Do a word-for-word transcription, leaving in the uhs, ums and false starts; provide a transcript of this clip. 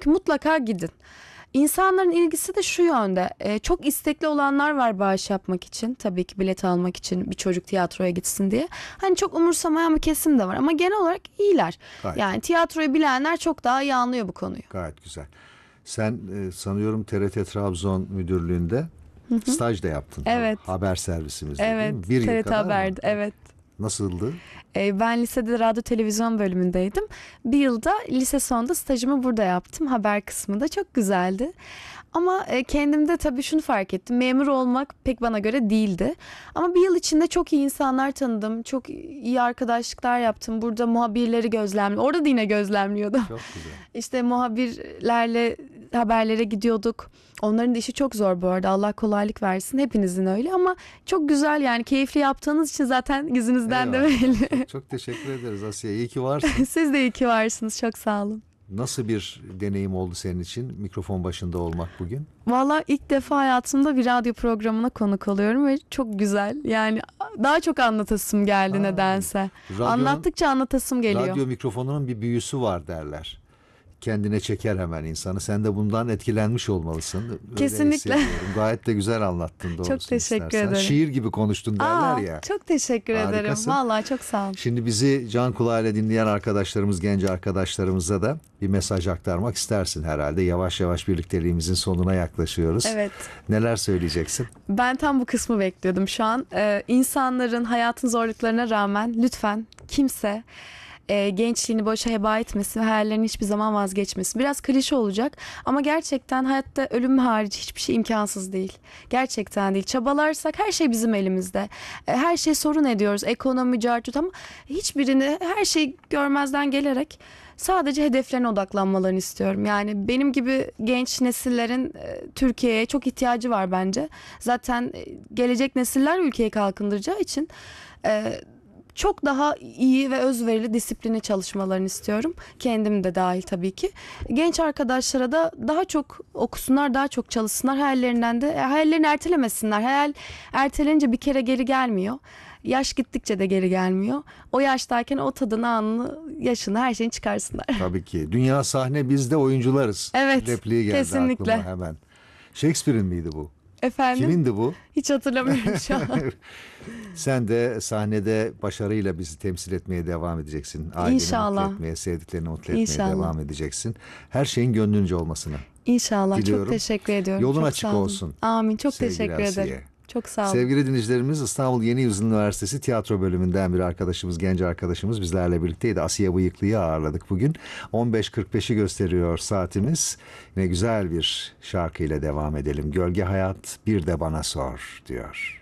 ki mutlaka gidin. İnsanların ilgisi de şu yönde. E, çok istekli olanlar var bağış yapmak için. Tabii ki bilet almak için bir çocuk tiyatroya gitsin diye. Hani çok umursamayan bir kesim de var ama genel olarak iyiler. Gayet. Yani tiyatroyu bilenler çok daha iyi anlıyor bu konuyu. Gayet güzel. Sen e, sanıyorum T R T Trabzon Müdürlüğü'nde hı hı. staj da yaptın. Evet. Haber servisimizde evet, değil mi? Bir T R T yıl kadar Haber'di. mı? Evet. Nasıldı? Ben lisede radyo televizyon bölümündeydim. Bir yılda lise sonunda stajımı burada yaptım. Haber kısmında çok güzeldi. Ama kendimde tabii şunu fark ettim. Memur olmak pek bana göre değildi. Ama bir yıl içinde çok iyi insanlar tanıdım. Çok iyi arkadaşlıklar yaptım. Burada muhabirleri gözlemliyordum. Orada da yine gözlemliyordum. Çok güzel. İşte muhabirlerle haberlere gidiyorduk. Onların da işi çok zor bu arada. Allah kolaylık versin. Hepinizin öyle ama çok güzel yani keyifli yaptığınız için zaten yüzünüzden Eyvallah. de belli. Çok, çok teşekkür ederiz Asiye. İyi ki varsın. Siz de iyi ki varsınız. Çok sağ olun. Nasıl bir deneyim oldu senin için mikrofon başında olmak bugün? Vallahi ilk defa hayatımda bir radyo programına konuk oluyorum ve çok güzel. Yani daha çok anlatasım geldi ha, nedense. Anlattıkça anlatasım geliyor. Radyo mikrofonunun bir büyüsü var derler. Kendine çeker hemen insanı. Sen de bundan etkilenmiş olmalısın. Öyle kesinlikle. Gayet de güzel anlattın doğrusunu çok teşekkür istersen. ederim. Şiir gibi konuştun derler Aa, ya. Çok teşekkür Harikasın. ederim. Vallahi çok sağ olun. Şimdi bizi can kulağıyla dinleyen arkadaşlarımız, genç arkadaşlarımıza da bir mesaj aktarmak istersin herhalde. Yavaş yavaş birlikteliğimizin sonuna yaklaşıyoruz. Evet. Neler söyleyeceksin? Ben tam bu kısmı bekliyordum şu an. Ee, insanların hayatın zorluklarına rağmen lütfen kimse E, gençliğini boşa heba etmesin ve hayallerini hiçbir zaman vazgeçmesin. Biraz klişe olacak ama gerçekten hayatta ölüm hariç hiçbir şey imkansız değil. Gerçekten değil. Çabalarsak her şey bizim elimizde. E, her şey sorun ediyoruz. Ekonomi, carcut ama hiçbirini her şeyi görmezden gelerek sadece hedeflerine odaklanmalarını istiyorum. Yani benim gibi genç nesillerin e, Türkiye'ye çok ihtiyacı var bence. Zaten e, gelecek nesiller ülkeyi kalkındıracağı için e, çok daha iyi ve özverili disipline çalışmalarını istiyorum. Kendim de dahil tabii ki. Genç arkadaşlara da daha çok okusunlar, daha çok çalışsınlar. Hayallerinden de hayallerini ertelemesinler. Hayal ertelenince bir kere geri gelmiyor. Yaş gittikçe de geri gelmiyor. O yaştayken o tadını, anını, yaşını, her şeyini çıkarsınlar. Tabii ki. Dünya sahne, biz de oyuncularız. Evet. Repliği geldi kesinlikle. aklıma hemen. Shakespeare'in miydi bu? Efendim? Kimindi bu? Hiç hatırlamıyorum şu an. Sen de sahnede başarıyla bizi temsil etmeye devam edeceksin. Aileni İnşallah. mutlu etmeye, sevdiklerini mutlu etmeye İnşallah. devam edeceksin. Her şeyin gönlünce olmasını İnşallah. diliyorum. Çok teşekkür ediyorum. Yolun çok açık olsun. Amin. Çok Sevgili teşekkür Asiye. ederim. Çok sağ olun. Sevgili dinleyicilerimiz, İstanbul Yeni Yüzyıl Üniversitesi tiyatro bölümünden bir arkadaşımız, genç arkadaşımız bizlerle birlikteydi. Asiye Bıyıklı'yı ağırladık bugün. on beş kırk beşi gösteriyor saatimiz. Yine güzel bir şarkıyla devam edelim. Gölge Hayat Bir de Bana Sor diyor.